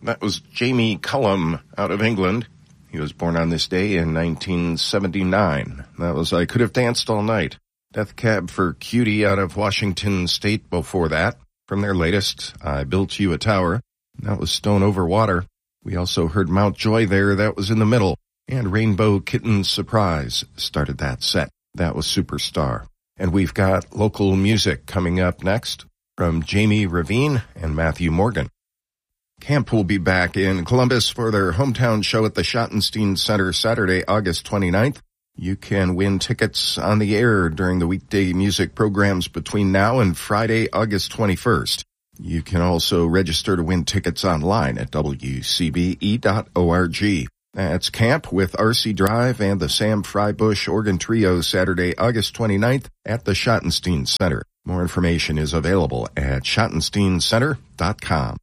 That was Jamie Cullum out of England. He was born on this day in 1979. That was I Could Have Danced All Night. Death Cab for Cutie out of Washington State before that. From their latest, I Built You a Tower. That was Stone Over Water. We also heard Mount Joy there. That was in the middle. And Rainbow Kitten's Surprise started that set. That was Superstar. And we've got local music coming up next from Jamie Ravine and Matthew Morgan. Camp will be back in Columbus for their hometown show at the Schottenstein Center Saturday, August 29th. You can win tickets on the air during the weekday music programs between now and Friday, August 21st. You can also register to win tickets online at wcbe.org. That's Camp with R.C. Drive and the Sam Frybush Organ Trio Saturday, August 29th at the Schottenstein Center. More information is available at schottensteincenter.com.